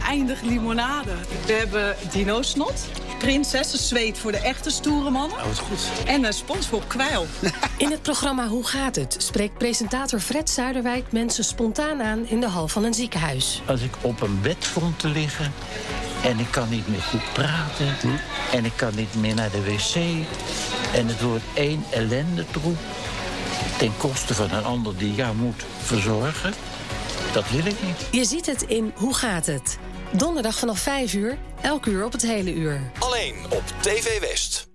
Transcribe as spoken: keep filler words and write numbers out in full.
oneindig limonade. We hebben dino-snot, prinsessenzweet voor de echte stoere mannen. Oh, wat goed. En een SpongeBob kwijl. In het programma Hoe gaat het? Spreekt presentator Fred Zuiderwijk mensen spontaan aan in de hal van een ziekenhuis. Als ik op een bed kom te liggen en ik kan niet meer goed praten hm? en ik kan niet meer naar de wc en het wordt één ellendetroep ten koste van een ander die jou moet verzorgen, dat wil ik niet. Je ziet het in Hoe gaat het? Donderdag vanaf vijf uur, elk uur op het hele uur. Alleen op T V West.